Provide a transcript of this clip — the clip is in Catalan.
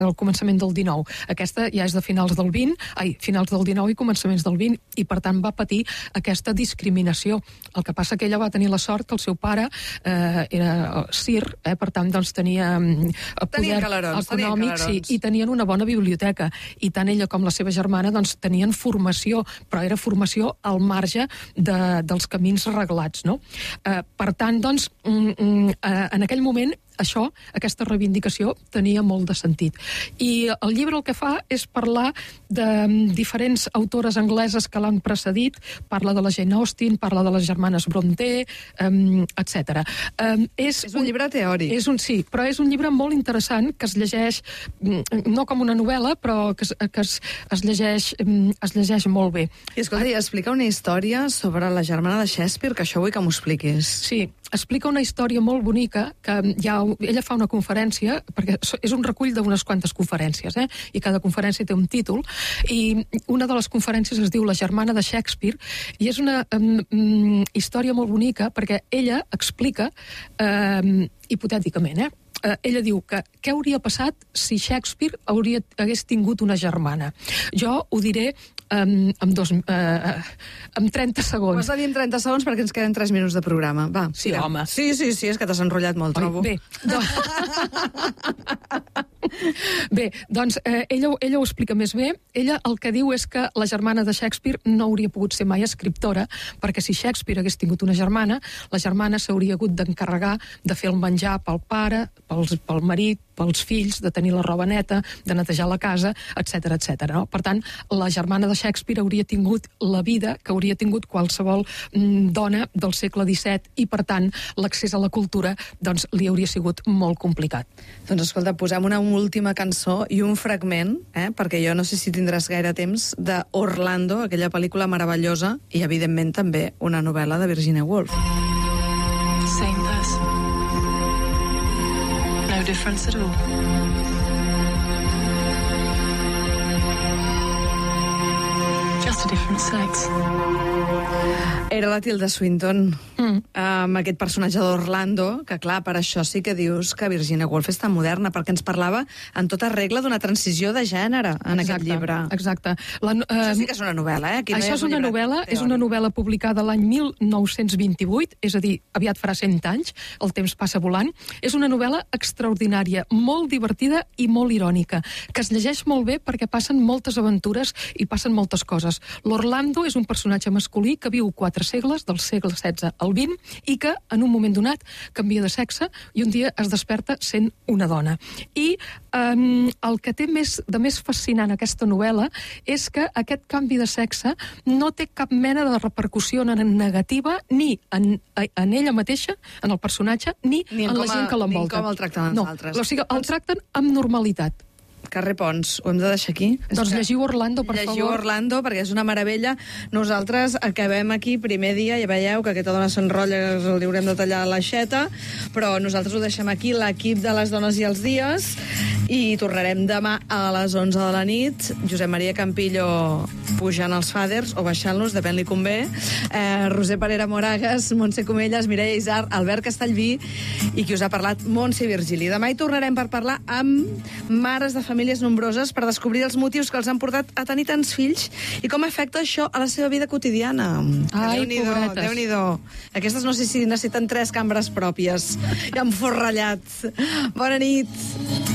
del començament del 19. Aquesta ja és de finals del 20, finals del 19 i començaments del 20, i per tant va patir aquesta discriminació. El que passa que ella va tenir la sort que el seu pare era sir, per tant doncs tenia poder econòmic, sí, i tenien una bona biblioteca, i tant ella com la seva germana doncs tenien formació, però era formació al marge dels camins reglats, no? Per tant, doncs, en aquell moment aquesta reivindicació tenia molt de sentit. I el llibre el que fa és parlar de diferents autores angleses que l'han precedit, parla de la Jane Austen, parla de les germanes Brontë, etc. És un llibre teòric. Sí, però és un llibre molt interessant que es llegeix, no com una novel·la, però que es llegeix molt bé. I escolta, explica una història sobre la germana de Shakespeare, que això vull que m'ho expliquis. Sí, explica una història molt bonica, que ella fa una conferència, perquè és un recull d'unes quantes conferències, i cada conferència té un títol, i una de les conferències es diu La germana de Shakespeare, i és una història molt bonica, perquè ella explica, hipotèticament, ella diu que què hauria passat si Shakespeare hagués tingut una germana. Jo ho diré amb 30 segons. Ho has de dir en 30 segons perquè ens queden 3 minuts de programa. Va, sí, home. Sí, és que t'has enrotllat molt, trobo. Bé, doncs ella ho explica més bé. Ella el que diu és que la germana de Shakespeare no hauria pogut ser mai escriptora, perquè si Shakespeare hagués tingut una germana, la germana s'hauria hagut d'encarregar de fer el menjar pel pare, pel marit, pels fills, de tenir la roba neta, de netejar la casa, etc. No? Per tant, la germana de Shakespeare hauria tingut la vida que hauria tingut qualsevol dona del segle XVII, i per tant l'accés a la cultura doncs, li hauria sigut molt complicat. Doncs escolta, posem una última cançó i un fragment, perquè jo no sé si tindràs gaire temps, de Orlando, aquella pel·lícula meravellosa, i evidentment també una novel·la de Virginia Woolf. Same person. No difference at all. Just a different sex. Era la Tilda Swinton, amb aquest personatge d'Orlando, que clar, per això sí que dius que Virginia Woolf és tan moderna, perquè ens parlava en tota regla d'una transició de gènere en aquest llibre. Exacte. Això sí que és una novel·la, Aquí això és una novel·la, és una novel·la publicada l'any 1928, és a dir, aviat farà 100 anys, el temps passa volant. És una novel·la extraordinària, molt divertida i molt irònica, que es llegeix molt bé perquè passen moltes aventures i passen moltes coses. L'Orlando és un personatge masculí que viu 4 segles, del segle XVI al XX, i que en un moment donat canvia de sexe i un dia es desperta sent una dona. I el que té de més fascinant aquesta novel·la és que aquest canvi de sexe no té cap mena de repercussió negativa ni en ella mateixa, en el personatge, ni en la gent que l'envolta. Ni com el tracten els altres. O sigui, el tracten amb normalitat. Carrer Pons, ho hem de deixar aquí? Doncs llegiu Orlando, per favor. Llegiu Orlando, perquè és una meravella. Nosaltres acabem aquí, primer dia, ja veieu que aquesta dona s'enrotlla, li haurem de tallar l'aixeta, però nosaltres ho deixem aquí, l'equip de les dones i els dies, i tornarem demà a les 11 de la nit. Josep Maria Campillo pujant els faders, o baixant-los, depèn li convé. Roser Parera Moragas, Montse Comelles, Mireia Isar, Albert Castellví, i qui us ha parlat, Montse Virgili. Demà hi tornarem per parlar amb mares de famílies nombroses per descobrir els motius que els han portat a tenir tants fills i com afecta això a la seva vida quotidiana. Ai, pobretes. Déu-n'hi-do. Aquestes no sé si necessiten 3 cambres pròpies i amb forrellat. Bona nit.